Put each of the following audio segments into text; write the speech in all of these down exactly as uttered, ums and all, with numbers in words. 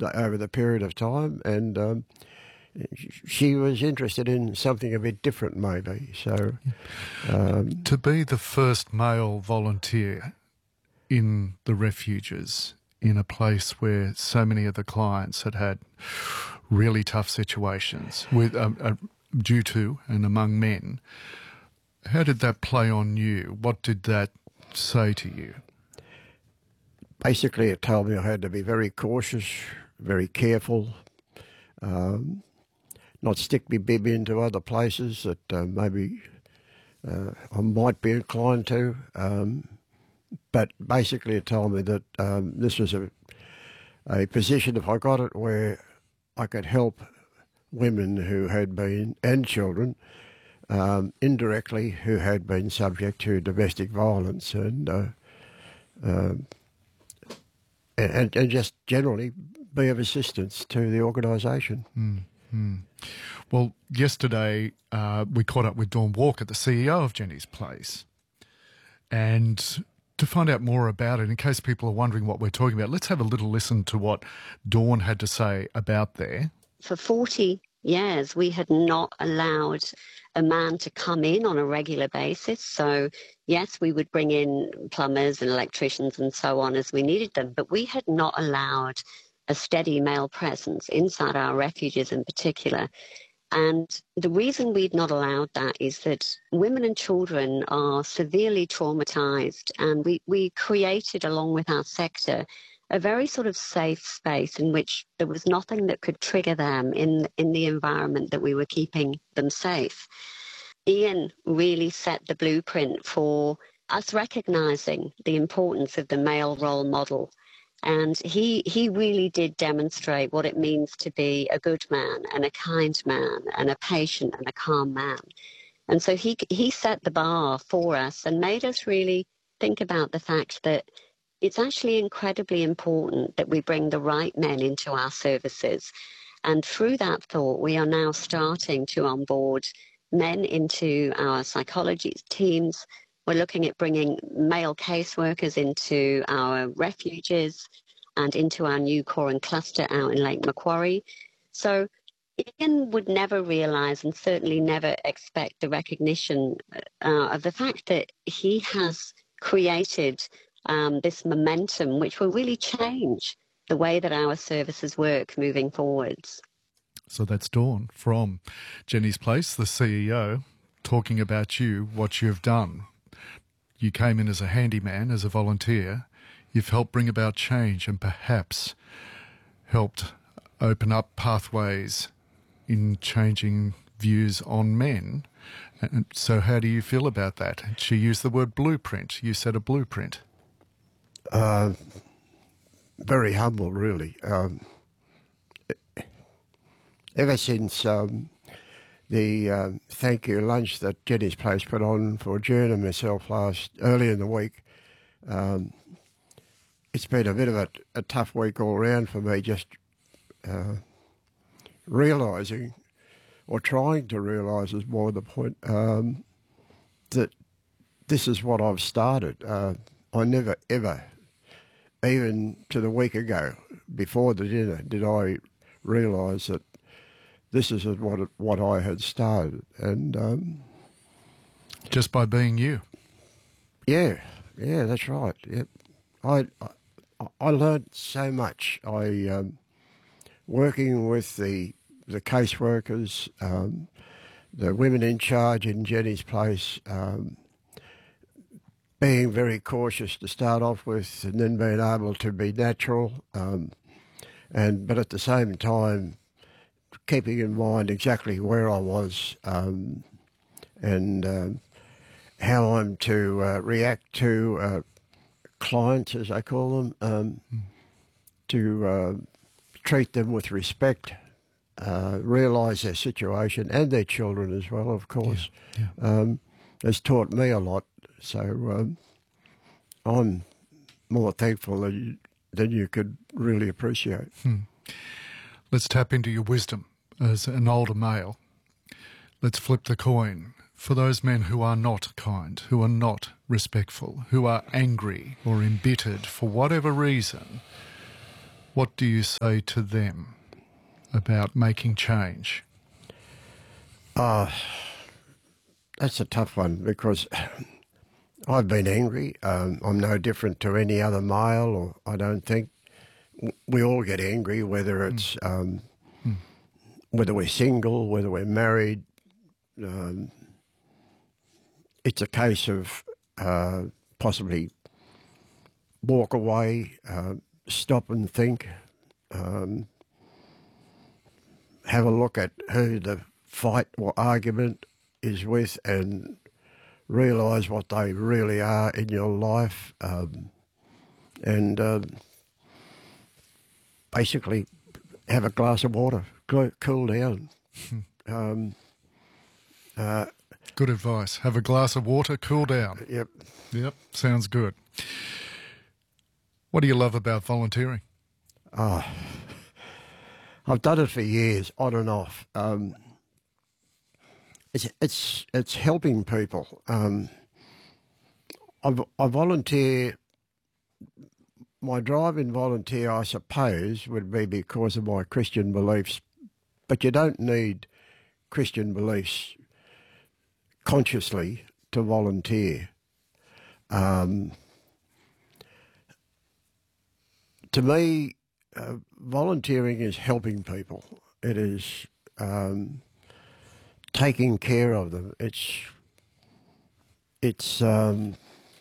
the, over the period of time, and um, she was interested in something a bit different, maybe. So, um, to be the first male volunteer in the refuges in a place where so many of the clients had had really tough situations with um, uh, due to and among men, how did that play on you? What did that say to you? Basically, it told me I had to be very cautious, very careful, um, not stick my bib into other places that uh, maybe uh, I might be inclined to. Um, but basically, it told me that um, this was a, a position, if I got it, where I could help women who had been, and children, um, indirectly, who had been subject to domestic violence, and uh, uh, and, and just generally be of assistance to the organisation. Mm, mm. Well, yesterday uh, we caught up with Dawn Walker, the C E O of Jenny's Place, and to find out more about it, in case people are wondering what we're talking about, let's have a little listen to what Dawn had to say about there. For forty years, we had not allowed a man to come in on a regular basis. So, yes, we would bring in plumbers and electricians and so on as we needed them, but we had not allowed a steady male presence inside our refuges in particular. And the reason we'd not allowed that is that women and children are severely traumatized, and we, we created, along with our sector, a very sort of safe space in which there was nothing that could trigger them in, in the environment that we were keeping them safe. Ian really set the blueprint for us recognising the importance of the male role model. And he he really did demonstrate what it means to be a good man and a kind man and a patient and a calm man. And so he he set the bar for us and made us really think about the fact that it's actually incredibly important that we bring the right men into our services. And through that thought, we are now starting to onboard men into our psychology teams. We're looking at bringing male caseworkers into our refuges and into our new core and cluster out in Lake Macquarie. So Ian would never realise and certainly never expect the recognition uh, of the fact that he has created um, this momentum which will really change the way that our services work moving forwards. So that's Dawn from Jenny's Place, the C E O, talking about you, what you've done. You came in as a handyman, as a volunteer. You've helped bring about change and perhaps helped open up pathways in changing views on men. And so how do you feel about that? She used the word blueprint. You said a blueprint. Uh, very humble, really. Um, ever since um, the uh, thank you lunch that Jenny's Place put on for June and myself last early in the week, um, it's been a bit of a, a tough week all round for me, just uh, realising, or trying to realise is more the point, um, that this is what I've started. Uh, I never ever, even to the week ago, before the dinner, did I realise that this is what it, what I had started. And um, just by being you. Yeah, yeah, that's right. Yep. I, I I learned so much. I um, working with the the caseworkers, um, the women in charge in Jenny's Place, um, being very cautious to start off with, and then being able to be natural, um, and but at the same time keeping in mind exactly where I was um, and um, how I'm to uh, react to uh, clients, as I call them, um, mm. to uh, treat them with respect, uh, realise their situation and their children as well, of course. Yeah, yeah. Um, has taught me a lot. So um, I'm more thankful than you, than you could really appreciate. Hmm. Let's tap into your wisdom as an older male. Let's flip the coin. For those men who are not kind, who are not respectful, who are angry or embittered for whatever reason, What do you say to them about making change? Uh, that's a tough one because I've been angry. Um, I'm no different to any other male, or I don't think. We all get angry, whether it's mm. Um, mm. whether we're single, whether we're married. Um, it's a case of uh, possibly walk away, uh, stop and think, um, have a look at who the fight or argument is with and realise what they really are in your life, um, and um, basically have a glass of water, cool down. um, uh, Good advice. Have a glass of water, cool down. Yep. Yep, sounds good. What do you love about volunteering? Oh, I've done it for years, on and off. Um, it's it's it's helping people. Um, I, I volunteer. My drive in volunteer, I suppose, would be because of my Christian beliefs. But you don't need Christian beliefs consciously to volunteer. Um, to me, uh, volunteering is helping people. It is um, taking care of them. It's it's um,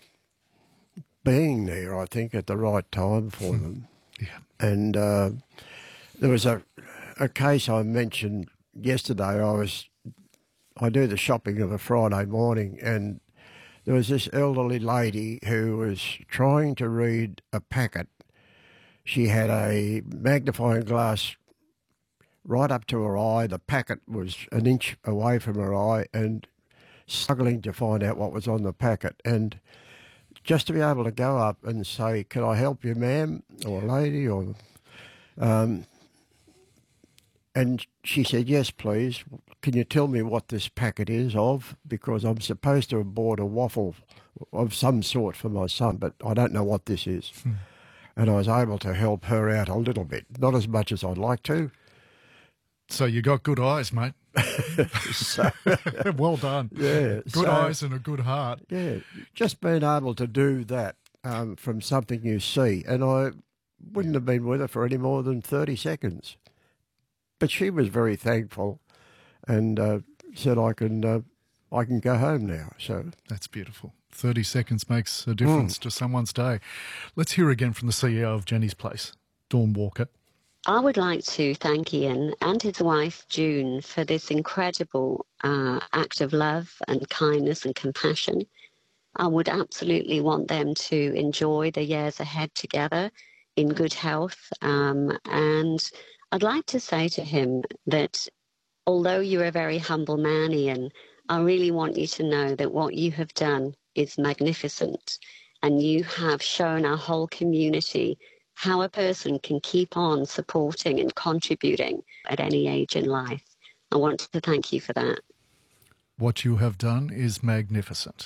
being there, I think, at the right time for them. Yeah. And uh, there was a a case I mentioned yesterday. I was I do the shopping of a Friday morning, and there was this elderly lady who was trying to read a packet. She had a magnifying glass right up to her eye. The packet was an inch away from her eye and struggling to find out what was on the packet. And just to be able to go up and say, "Can I help you, ma'am, or lady?" or um, and she said, "Yes, please. Can you tell me what this packet is of? Because I'm supposed to have bought a waffle of some sort for my son, but I don't know what this is." Hmm. And I was able to help her out a little bit, not as much as I'd like to. So you got good eyes, mate. so, well done. Yeah, good so, eyes and a good heart. Yeah, just being able to do that um, from something you see. And I wouldn't have been with her for any more than thirty seconds. But she was very thankful and uh, said, I can, uh, I can go home now. So that's beautiful. thirty seconds makes a difference mm. to someone's day. Let's hear again from the C E O of Jenny's Place, Dawn Walker. I would like to thank Ian and his wife, June, for this incredible uh, act of love and kindness and compassion. I would absolutely want them to enjoy the years ahead together in good health. Um, and I'd like to say to him that although you're a very humble man, Ian, I really want you to know that what you have done is magnificent, and you have shown our whole community how a person can keep on supporting and contributing at any age in life. I want to thank you for that. What you have done is magnificent.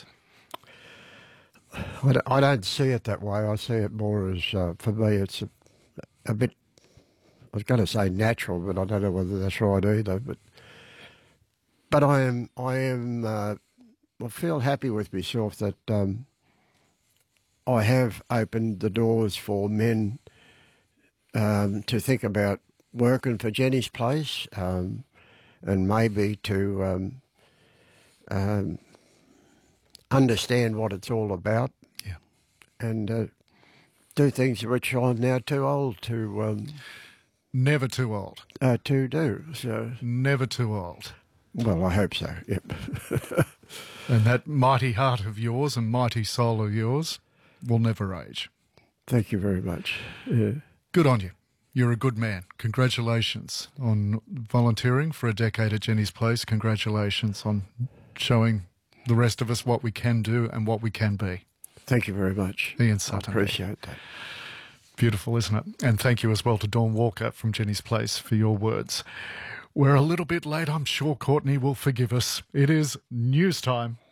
I don't see it that way. I see it more as, uh, for me, it's a, a bit, I was going to say natural, but I don't know whether that's right either. But but I am, I am, uh, I feel happy with myself that um, I have opened the doors for men um, to think about working for Jenny's Place, um, and maybe to um, um, understand what it's all about, yeah, and uh, do things which I'm now too old to. Um, Never too old. Uh, to do so. Never too old. Well, I hope so. Yep. And that mighty heart of yours and mighty soul of yours will never age. Thank you very much. Yeah. Good on you. You're a good man. Congratulations on volunteering for a decade at Jenny's Place. Congratulations on showing the rest of us what we can do and what we can be. Thank you very much. Ian Sutton. I appreciate that. Beautiful, isn't it? And thank you as well to Dawn Walker from Jenny's Place for your words. We're a little bit late. I'm sure Courtney will forgive us. It is news time.